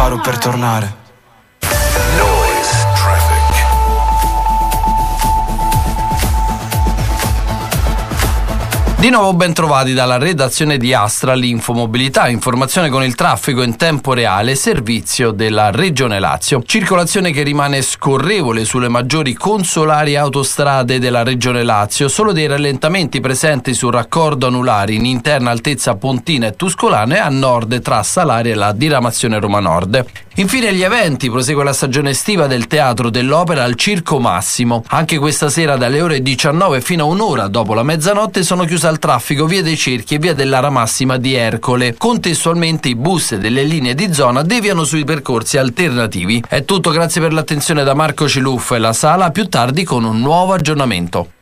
faro per tornare. Di nuovo ben trovati dalla redazione di Astra, l'infomobilità, informazione con il traffico in tempo reale, servizio della Regione Lazio. Circolazione che rimane scorrevole sulle maggiori consolari autostrade della Regione Lazio, solo dei rallentamenti presenti sul raccordo anulari in interna altezza Pontina e Tuscolana e a nord tra Salaria e la diramazione Roma Nord. Infine gli eventi, prosegue la stagione estiva del Teatro dell'Opera al Circo Massimo. Anche questa sera dalle ore 19 fino a un'ora dopo la mezzanotte sono chiuse al traffico via dei Cerchi e via dell'Ara Massima di Ercole. Contestualmente i bus delle linee di zona deviano sui percorsi alternativi. È tutto, grazie per l'attenzione da Marco Ciluffo e la Sala, più tardi con un nuovo aggiornamento.